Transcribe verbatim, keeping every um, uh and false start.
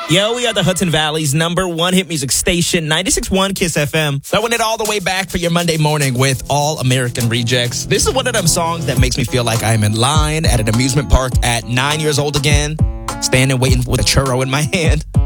Yo, we are the Hudson Valley's number one hit music station, ninety-six point one Kiss F M. Throwing it all the way back for your Monday morning with All American Rejects. This is one of them songs that makes me feel like I'm in line at an amusement park at nine years old again, standing waiting with a churro in my hand.